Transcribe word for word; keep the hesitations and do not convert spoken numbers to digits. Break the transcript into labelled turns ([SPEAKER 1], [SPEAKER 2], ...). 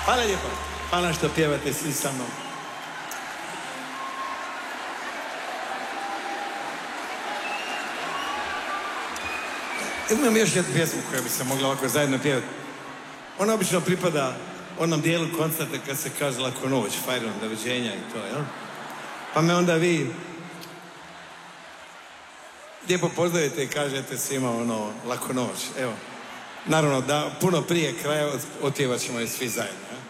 [SPEAKER 1] Hvala lijepo. Hvala što pjevate svi sa mnom. Imam još jednu pjesmu koja bi se mogla ovako zajedno pjevati. Ona obično pripada onom dijelu koncerta kad se kaže laku noć, fajron, doviđenja i to, jel? Pa me onda vi lijepo pozdravite i kažete svima ono, laku noć, evo. Naravno da puno prije kraja otpjevat ćemo je svi zajedno, jel?